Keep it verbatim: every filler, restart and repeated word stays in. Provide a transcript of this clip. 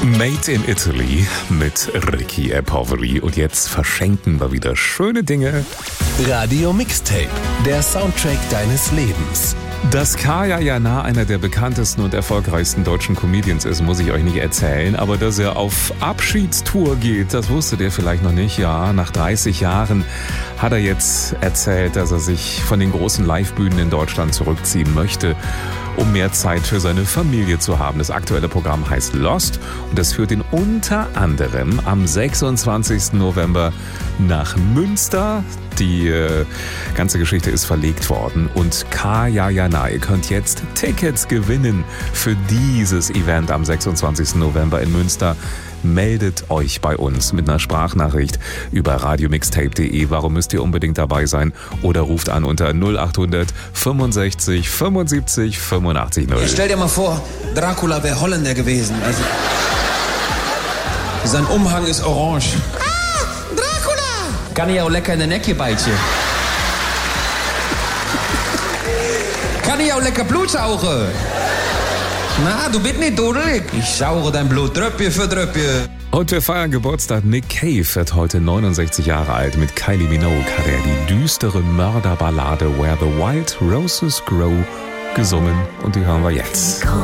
Made in Italy mit Ricky Poveri. Und jetzt verschenken wir wieder schöne Dinge. Radio Mixtape, der Soundtrack deines Lebens. Dass Kaya Jana einer der bekanntesten und erfolgreichsten deutschen Comedians ist, muss ich euch nicht erzählen. Aber dass er auf Abschiedstour geht, das wusstet ihr vielleicht noch nicht. Ja, nach dreißig Jahren hat er jetzt erzählt, dass er sich von den großen Livebühnen in Deutschland zurückziehen möchte, um mehr Zeit für seine Familie zu haben. Das aktuelle Programm heißt Lost und das führt ihn unter anderem am sechsundzwanzigsten November nach Münster. Die äh, ganze Geschichte ist verlegt worden und Kaya Jana, ihr könnt jetzt Tickets gewinnen für dieses Event am sechsundzwanzigsten November in Münster. Meldet euch bei uns mit einer Sprachnachricht über radiomixtape punkt de. Warum müsst ihr unbedingt dabei sein? Oder ruft an unter null achthundert fünfundsechzig fünfundsiebzig fünfundachtzig null. Stell dir mal vor, Dracula wäre Holländer gewesen. Also, sein Umhang ist orange. Ah, Dracula! Kann ich auch lecker in den Ecke beißen. Kann ich auch lecker Blut saugen. Na, du bist nicht dodelig. Ich sauge dein Blut Tröpfchen für Tröpfchen. Und wir feiern Geburtstag. Nick Cave wird heute neunundsechzig Jahre alt. Mit Kylie Minogue hat er die düstere Mörderballade Where the Wild Roses Grow gesungen. Und die hören wir jetzt.